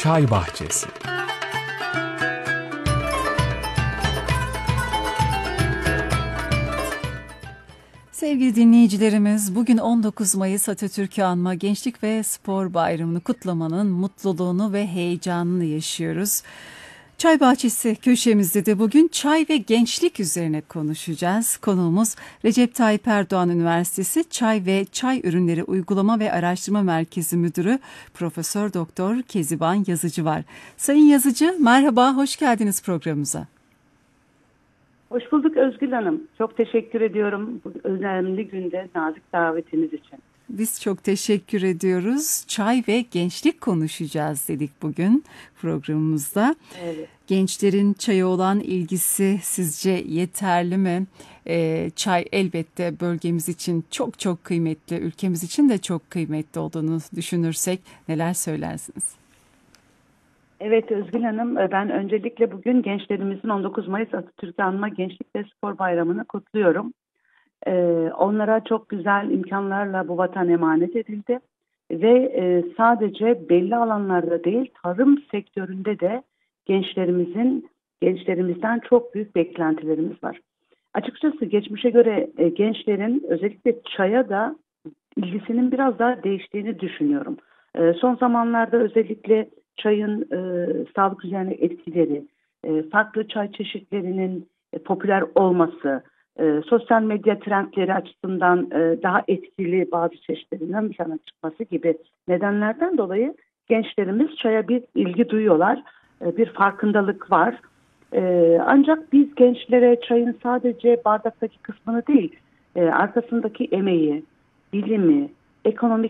Çay Bahçesi. Sevgili dinleyicilerimiz, bugün 19 Mayıs Atatürk'ü anma Gençlik ve Spor Bayramı'nı kutlamanın mutluluğunu ve heyecanını yaşıyoruz. Çay Bahçesi köşemizde de bugün çay ve gençlik üzerine konuşacağız. Konuğumuz Recep Tayyip Erdoğan Üniversitesi Çay ve Çay Ürünleri Uygulama ve Araştırma Merkezi Müdürü Profesör Doktor Keziban Yazıcı var. Sayın Yazıcı, merhaba, hoş geldiniz programımıza. Hoş bulduk Özgül Hanım. Çok teşekkür ediyorum bu önemli günde nazik davetiniz için. Biz çok teşekkür ediyoruz. Çay ve gençlik konuşacağız dedik bugün programımızda. Evet. Gençlerin çaya olan ilgisi sizce yeterli mi? Çay elbette bölgemiz için çok çok kıymetli, ülkemiz için de çok kıymetli olduğunu düşünürsek neler söylersiniz? Evet Özgül Hanım, ben öncelikle bugün gençlerimizin 19 Mayıs Atatürk'ü anma Gençlik ve Spor Bayramı'nı kutluyorum. Onlara çok güzel imkanlarla bu vatan emanet edildi ve sadece belli alanlarda değil, tarım sektöründe de gençlerimizden çok büyük beklentilerimiz var. Açıkçası geçmişe göre gençlerin özellikle çaya da ilgisinin biraz daha değiştiğini düşünüyorum. Son zamanlarda özellikle çayın sağlık üzerine etkileri, farklı çay çeşitlerinin popüler olması, sosyal medya trendleri açısından daha etkili bazı çeşitlerin ön plana çıkması gibi nedenlerden dolayı gençlerimiz çaya bir ilgi duyuyorlar, bir farkındalık var. Ancak biz gençlere çayın sadece bardaktaki kısmını değil, arkasındaki emeği, bilimi, ekonomik